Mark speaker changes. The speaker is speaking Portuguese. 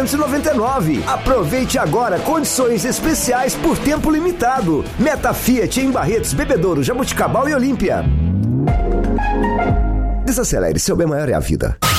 Speaker 1: 299. Aproveite agora condições especiais por tempo limitado. Meta Fiat em Barretos, Bebedouro, Jabuticabal e Olímpia. Desacelere, seu bem maior é a vida.